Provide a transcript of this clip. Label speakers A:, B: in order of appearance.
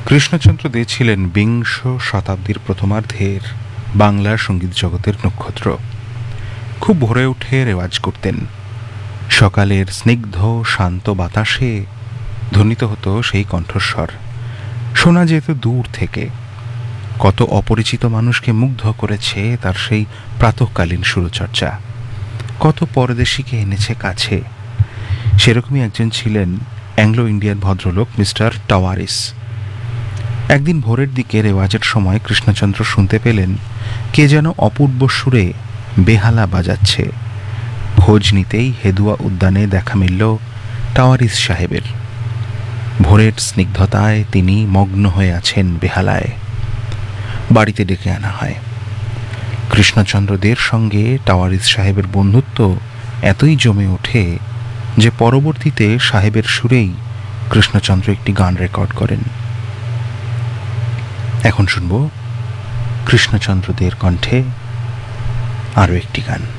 A: কৃষ্ণচন্দ্র দে ছিলেন বিংশ শতাব্দীর প্রথমার্ধের বাংলার সঙ্গীত জগতের নক্ষত্র। খুব ভোরে উঠে রেওয়াজ করতেন। সকালের স্নিগ্ধ শান্ত বাতাসে ধ্বনিত হতো সেই কণ্ঠস্বর, শোনা যেত দূর থেকে। কত অপরিচিত মানুষকে মুগ্ধ করেছে তার সেই প্রাতঃকালীন সুরচর্চা, কত পরদেশিকে এনেছে কাছে। সেরকমই একজন ছিলেন অ্যাংলো ইন্ডিয়ান ভদ্রলোক মিস্টার টাওয়ারিস। একদিন ভোরের দিকে রেওয়াজের সময় কৃষ্ণচন্দ্র শুনতে পেলেন কে যেন অপূর্ব সুরে বেহালা বাজাচ্ছে। খোঁজ নিতেই হেদুয়া উদ্যানে দেখা মিলল টাওয়ারিস সাহেবের। ভোরের স্নিগ্ধতায় তিনি মগ্ন হয়ে আছেন বেহালায়। বাড়িতে ডেকে আনা হয়। কৃষ্ণচন্দ্রদের সঙ্গে টাওয়ারিস সাহেবের বন্ধুত্ব এতই জমে ওঠে যে পরবর্তীতে সাহেবের সুরেই কৃষ্ণচন্দ্র একটি গান রেকর্ড করেন। এখন শুনব কৃষ্ণচন্দ্রদের কণ্ঠে আরও একটি গান।